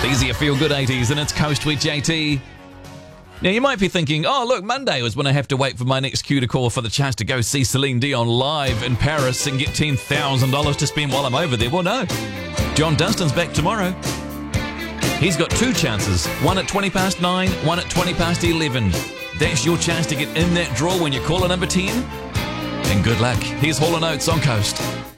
These are your feel-good 80s, and it's Coast with JT. Now, you might be thinking, oh, look, Monday was when I have to wait for my next cue to call for the chance to go see Celine Dion live in Paris and get $10,000 to spend while I'm over there. Well, no. John Dunstan's back tomorrow. He's got two chances, one at 9:20, one at 11:20. That's your chance to get in that draw when you call a number 10. And good luck. Here's Hall & Oates on Coast.